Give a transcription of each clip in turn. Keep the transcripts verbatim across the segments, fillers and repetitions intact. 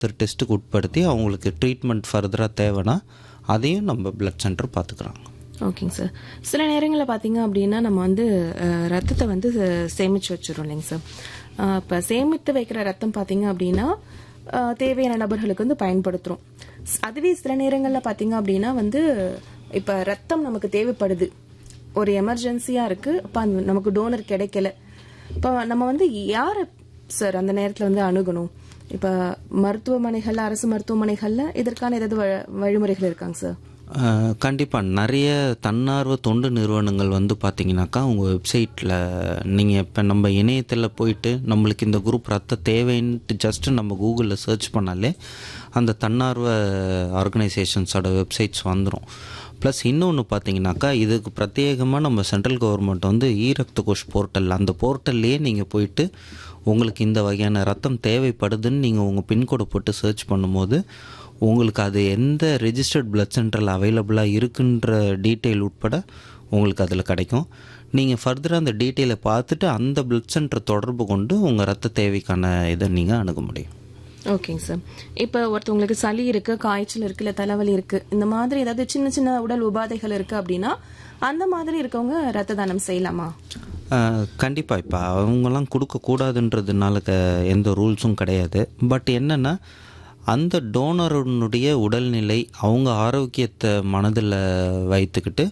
Further டெஸ்ட்டுக்கு உட்படுத்தி அவங்களுக்கு ட்ரீட்மெண்ட் ஃபர்தராக தேவைன்னா அதையும் நம்ம பிளட் சென்டர் பார்த்துக்குறாங்க. ஓகேங்க சார். சில நேரங்களில் பார்த்தீங்க அப்படின்னா நம்ம வந்து அஹ், ரத்தத்தை வந்து அஹ், சேமிச்சு வச்சிடறோம் இல்லைங்க சார். அஹ், இப்போ சேமித்து வைக்கிற ரத்தம் பார்த்தீங்க அப்படின்னா அஹ், தேவையான நபர்களுக்கு வந்து பயன்படுத்துகிறோம். அதுவே சில நேரங்களில் பார்த்தீங்க அப்படின்னா வந்து இப்போ ரத்தம் நமக்கு தேவைப்படுது, ஒரு எமர்ஜென்சியாக இருக்குது, இப்போ அந்த நமக்கு டோனர் கிடைக்கல, இப்போ நம்ம வந்து யாரை சார் அந்த நேரத்தில் வந்து அணுகணும்? இப்போ மருத்துவமனைகள்ல, அரசு மருத்துவமனைகள்ல இதற்கான ஏதாவது வ- வழிமுறைகள் இருக்காங்க சார்? கண்டிப்பாக நிறைய தன்னார்வ தொண்டு நிறுவனங்கள் வந்து பார்த்தீங்கன்னாக்கா உங்கள் வெப்சைட்டில் நீங்கள் இப்போ நம்ம இணையத்தில் போயிட்டு நம்மளுக்கு இந்த குரூப் ரத்த தேவைன்ட்டு ஜஸ்ட்டு நம்ம கூகுளில் சர்ச் பண்ணாலே அந்த தன்னார்வ ஆர்கனைசேஷன்ஸோட வெப்சைட்ஸ் வந்துடும். ப்ளஸ் இன்னொன்று பார்த்தீங்கன்னாக்கா இதுக்கு பிரத்யேகமாக நம்ம சென்ட்ரல் கவர்மெண்ட் வந்து இ ரத்த கோஷ் போர்ட்டல், அந்த போர்ட்டல்லையே நீங்கள் போயிட்டு உங்களுக்கு இந்த வகையான ரத்தம் தேவைப்படுதுன்னு நீங்கள் உங்கள் பின்கோடை போட்டு சர்ச் பண்ணும்போது உங்களுக்கு அது எந்த ரெஜிஸ்டர்ட் பிளட் சென்டரில் அவைலபிளாக இருக்குன்ற டீட்டெயில் உட்பட உங்களுக்கு அதில் கிடைக்கும். நீங்கள் ஃபர்தராக அந்த டீட்டெயிலை பார்த்துட்டு அந்த பிளட் சென்டரை தொடர்பு கொண்டு உங்கள் ரத்த தேவைக்கான இதை நீங்கள் அணுக முடியும். ஓகேங்க சார். இப்போ ஒருத்தவங்களுக்கு சளி இருக்கு, காய்ச்சல் இருக்கு, இல்லை தலைவலி இருக்கு, இந்த மாதிரி ஏதாவது சின்ன சின்ன உடல் உபாதைகள் இருக்கு அப்படின்னா அந்த மாதிரி இருக்கவங்க ரத்த தானம் செய்யலாமா? கண்டிப்பாக இப்போ அவங்கெல்லாம் கொடுக்கக்கூடாதுன்றதுனால க எந்த ரூல்ஸும் கிடையாது. பட் என்னென்னா அந்த டோனருடைய உடல்நிலை, அவங்க ஆரோக்கியத்தை மனதில் வைத்துக்கிட்டு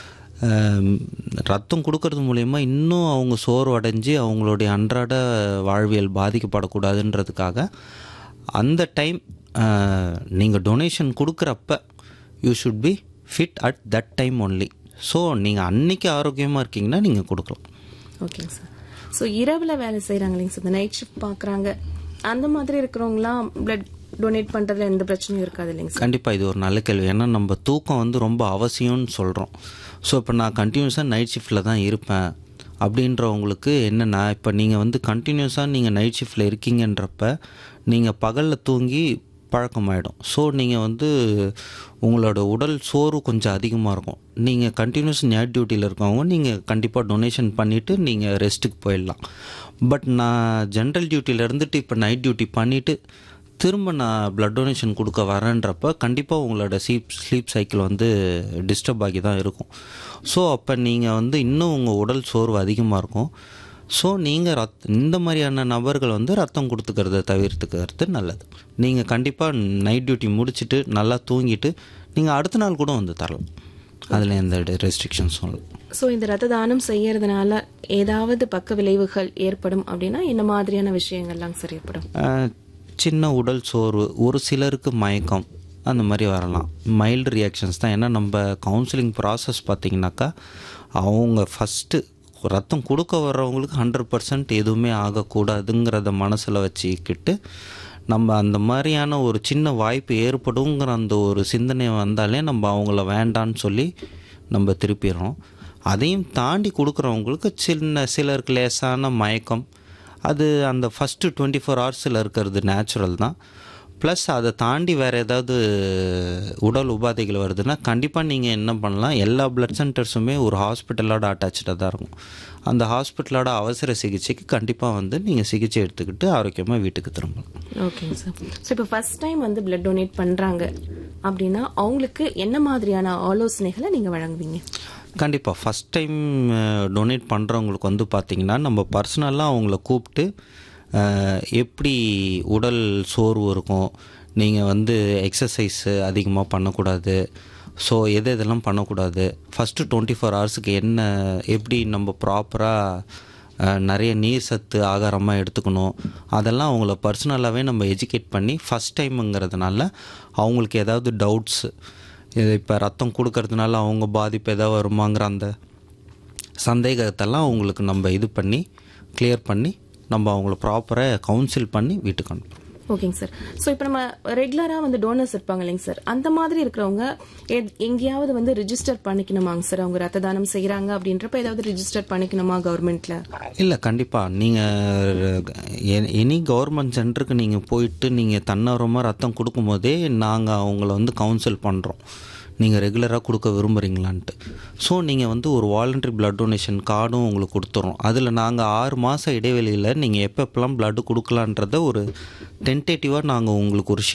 ஆம், ரத்தம் கொடுக்கறது மூலயமா இன்னும் அவங்க சோர்வடைஞ்சு அவங்களுடைய அன்றாட வாழ்வியல் பாதிக்கப்படக்கூடாதுன்றதுக்காக அந்த டைம் நீங்கள் டொனேஷன் கொடுக்குறப்ப you should be fit at that time only. So நீங்கள் அன்னைக்கு ஆரோக்கியமாக இருக்கீங்கன்னா நீங்கள் கொடுக்கலாம். ஓகேங்க சார். ஸோ இரவில் வேலை செய்கிறாங்க இல்லைங்க சார், இந்த நைட் ஷிஃப்ட் பார்க்குறாங்க, அந்த மாதிரி இருக்கிறவங்களாம் பிளட் டொனேட் பண்ணுறதுல எந்த பிரச்சனையும் இருக்காது இல்லைங்க சார்? கண்டிப்பாக இது ஒரு நல்ல கேள்வி. ஏன்னா நம்ம தூக்கம் வந்து ரொம்ப அவசியம்னு சொல்கிறோம். ஸோ இப்போ நான் கண்டினியூஸாக நைட் ஷிஃப்ட்டில் தான் இருப்பேன் அப்படின்றவங்களுக்கு என்னென்னா, இப்போ நீங்கள் வந்து கண்டினியூஸாக நீங்கள் நைட் ஷிஃப்ட்டில் இருக்கீங்கன்றப்ப நீங்கள் பகலில் தூங்கி பழக்கமாயிடும். ஸோ நீங்கள் வந்து உங்களோட உடல் சோர்வு கொஞ்சம் அதிகமாக இருக்கும். நீங்கள் கண்டினியூஸ் நைட் டியூட்டியில் இருக்கவங்க நீங்கள் கண்டிப்பாக டொனேஷன் பண்ணிவிட்டு நீங்கள் ரெஸ்ட்டுக்கு போயிடலாம். பட் நான் ஜென்ரல் டியூட்டியில் இருந்துட்டு இப்போ நைட் டியூட்டி பண்ணிவிட்டு திரும்ப நான் பிளட் டொனேஷன் கொடுக்க வரேன்றப்ப கண்டிப்பாக உங்களோட ஸ்லீப் ஸ்லீப் சைக்கிள் வந்து டிஸ்டர்ப் ஆகி தான் இருக்கும். ஸோ அப்போ நீங்கள் வந்து இன்னும் உங்கள் உடல் சோர்வு அதிகமாக இருக்கும். ஸோ நீங்கள் ரத் இந்த மாதிரியான நபர்கள் வந்து ரத்தம் கொடுத்துக்கிறத தவிர்த்துக்கிறது நல்லது. நீங்கள் கண்டிப்பாக நைட் டியூட்டி முடிச்சுட்டு நல்லா தூங்கிட்டு நீங்கள் அடுத்த நாள் கூட வந்து தரலாம். அதில் எந்த ரெஸ்ட்ரிக்ஷன்ஸும் இல்லை. ஸோ இந்த ரத்த தானம் செய்யறதுனால ஏதாவது பக்க விளைவுகள் ஏற்படும் அப்படின்னா என்ன மாதிரியான விஷயங்கள்லாம் சார் ஏற்படும்? சின்ன உடல் சோர்வு, ஒரு சிலருக்கு மயக்கம், அந்த மாதிரி வரலாம். மைல்டு ரியாக்ஷன்ஸ் தான். ஏன்னா நம்ம கவுன்சிலிங் ப்ராசஸ் பார்த்திங்கனாக்கா அவங்க ஃபஸ்ட்டு ரத்தம் கொடுக்க வர்றவங்களுக்கு ஹண்ட்ரட் பர்சன்ட் எதுவுமே ஆகக்கூடாதுங்கிறத மனசில் வச்சுக்கிட்டு நம்ம அந்த மாதிரியான ஒரு சின்ன வாய்ப்பு ஏற்படுங்கிற அந்த ஒரு சிந்தனை வந்தாலே நம்ம அவங்கள வேண்டான்னு சொல்லி நம்ம திருப்பிடுறோம். அதையும் தாண்டி கொடுக்குறவங்களுக்கு சின்ன சிலருக்கு லேசான மயக்கம், அது அந்த ஃபஸ்ட்டு டுவெண்ட்டி ஃபோர் ஹவர்ஸில் இருக்கிறது நேச்சுரல் தான். ப்ளஸ் அதை தாண்டி வேறு ஏதாவது உடல் உபாதைகள் வருதுன்னா கண்டிப்பாக நீங்கள் என்ன பண்ணலாம், எல்லா பிளட் சென்டர்ஸுமே ஒரு ஹாஸ்பிட்டலோட அட்டாச்சாக தான் இருக்கும். அந்த ஹாஸ்பிட்டலோட அவசர சிகிச்சைக்கு கண்டிப்பாக வந்து நீங்கள் சிகிச்சை எடுத்துக்கிட்டு ஆரோக்கியமாக வீட்டுக்கு திரும்பலாம். ஓகேங்க சார். ஸோ இப்போ ஃபர்ஸ்ட் டைம் வந்து பிளட் டொனேட் பண்ணுறாங்க அப்படின்னா அவங்களுக்கு என்ன மாதிரியான ஆலோசனைகளை நீங்கள் வழங்குவீங்க? கண்டிப்பாக ஃபஸ்ட் டைம் டொனேட் பண்ணுறவங்களுக்கு வந்து பார்த்திங்கன்னா நம்ம பர்சனலாக அவங்கள கூப்பிட்டு எப்படி உடல் சோர்வு இருக்கும், நீங்கள் வந்து எக்ஸசைஸு அதிகமாக பண்ணக்கூடாது, ஸோ எது எதெல்லாம் பண்ணக்கூடாது, ஃபஸ்ட்டு டுவெண்ட்டி ஃபோர் ஹவர்ஸுக்கு என்ன எப்படி நம்ம ப்ராப்பராக நிறைய நீர் சத்து ஆகாரமாக எடுத்துக்கணும், அதெல்லாம் அவங்கள பர்சனலாகவே நம்ம எஜுகேட் பண்ணி ஃபஸ்ட் டைமுங்கிறதுனால அவங்களுக்கு ஏதாவது டவுட்ஸு, இது இப்போ ரத்தம் கொடுக்கறதுனால அவங்க பாதிப்பு ஏதாவது வருமாங்கிற அந்த சந்தேகத்தெல்லாம் அவங்களுக்கு நம்ம இது பண்ணி கிளியர் பண்ணி நம்ம அவங்கள ப்ராப்பராக கவுன்சில் பண்ணி வீட்டுக்கு அனுப்புகிறோம். ஓகேங்க சார். ஸோ இப்போ நம்ம ரெகுலராக வந்து டோனர்ஸ் இருப்பாங்க இல்லைங்க சார், அந்த மாதிரி இருக்கிறவங்க எங்கேயாவது வந்து ரிஜிஸ்டர் பண்ணிக்கணுமாங்க சார்? அவங்க ரத்த தானம் செய்கிறாங்க அப்படின்றப்ப ஏதாவது ரிஜிஸ்டர் பண்ணிக்கணுமா கவர்மெண்ட்டில்? இல்லை, கண்டிப்பாக நீங்கள் எனி கவர்மெண்ட் சென்டருக்கு நீங்கள் போயிட்டு நீங்கள் தன்னார்வமாக ரத்தம் கொடுக்கும்போதே நாங்கள் அவங்கள வந்து கவுன்சில் பண்ணுறோம். நீங்கள் ரெகுலராக கொடுக்க விரும்புகிறீங்களான்ட்டு. ஸோ நீங்கள் வந்து ஒரு வாலண்டரி பிளட் டொனேஷன் கார்டும் உங்களுக்கு கொடுத்துட்றோம். அதில் நாங்கள் ஆறு மாத இடைவெளியில் நீங்கள் எப்போ எப்போலாம் பிளட்டு கொடுக்கலான்றத ஒரு டென்டேட்டிவாக நாங்கள் உங்களுக்கு ஒரு